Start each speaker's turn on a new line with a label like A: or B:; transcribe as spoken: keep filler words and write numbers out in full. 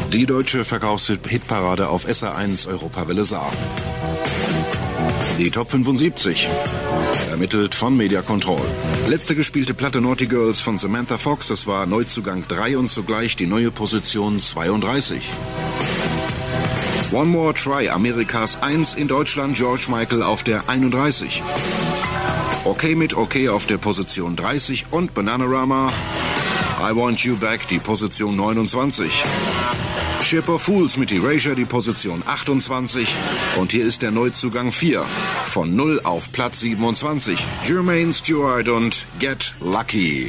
A: Die deutsche Verkaufshitparade auf S R eins Europawelle Saar. Die Top fünfundsiebzig. Ermittelt von Media Control. Letzte gespielte Platte Naughty Girls von Samantha Fox. Das war Neuzugang drei und zugleich die neue Position zweiunddreißig. One More Try, Amerikas eins in Deutschland, George Michael auf der einunddreißig. Okay mit Okay auf der Position dreißig und Bananarama, I Want You Back, die Position neunundzwanzig. Ship of Fools mit Erasure, die Position achtundzwanzig. Und hier ist der Neuzugang vier. Von null auf Platz siebenundzwanzig. Jermaine Stewart und Get Lucky.